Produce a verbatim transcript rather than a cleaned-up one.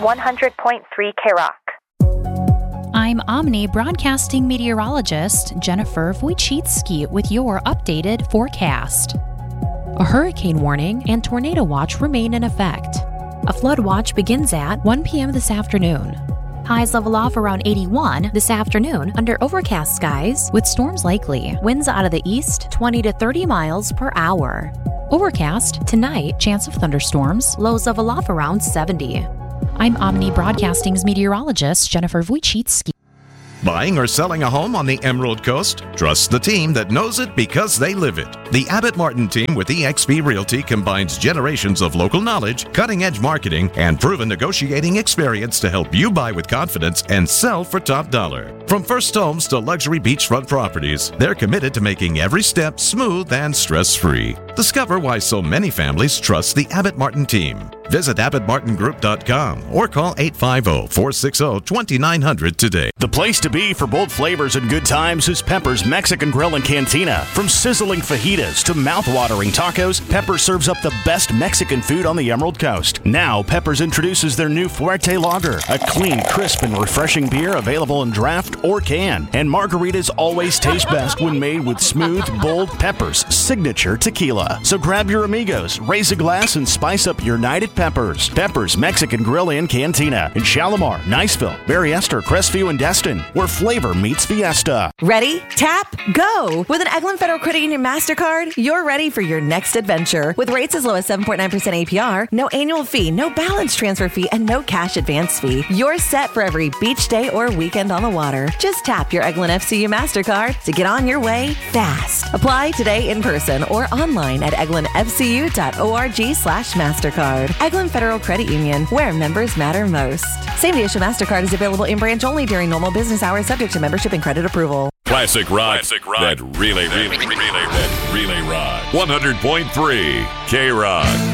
one hundred point three K-Rock. I'm Omni broadcasting meteorologist Jennifer Wojcicki with your updated forecast. A hurricane warning and tornado watch remain in effect. A flood watch begins at one p.m. this afternoon. Highs level off around eighty-one this afternoon under overcast skies with storms likely. Winds out of the east twenty to thirty miles per hour. Overcast tonight, chance of thunderstorms, lows level off around seventy. I'm Omni Broadcasting's meteorologist Jennifer Wojcicki. Buying or selling a home on the Emerald Coast? Trust the team that knows it because they live it. The Abbott Martin team with E X P Realty combines generations of local knowledge, cutting-edge marketing, and proven negotiating experience to help you buy with confidence and sell for top dollar. From first homes to luxury beachfront properties, they're committed to making every step smooth and stress-free. Discover why so many families trust the Abbott Martin team. Visit abbott martin group dot com or call eight five zero, four six zero, two nine zero zero today. The place to be for bold flavors and good times is Pepper's Mexican Grill and Cantina. From sizzling fajitas to mouth-watering tacos, Pepper's serves up the best Mexican food on the Emerald Coast. Now, Pepper's introduces their new Fuerte Lager, a clean, crisp, and refreshing beer available in draft or can. And margaritas always taste best when made with smooth, bold Pepper's signature tequila. So grab your amigos, raise a glass, and spice up your night at Pepper's. Pepper's Mexican Grill and Cantina in Shalimar, Niceville, Berryester, Crestview, and Destin, where flavor meets fiesta. Ready? Tap, go! With an Eglin Federal Credit Union MasterCard, you're ready for your next adventure. With rates as low as seven point nine percent A P R, no annual fee, no balance transfer fee, and no cash advance fee. You're set for every beach day or weekend on the water. Just tap your Eglin F C U MasterCard to get on your way fast. Apply today in person or online at eglin f c u dot org slash MasterCard. Eglin Federal Credit Union, where members matter most. Same-day issue MasterCard is available in branch only during normal business hours, subject to membership and credit approval. Classic rock. Classic rock. That really, really, really, that really rock. one hundred point three K-Rock.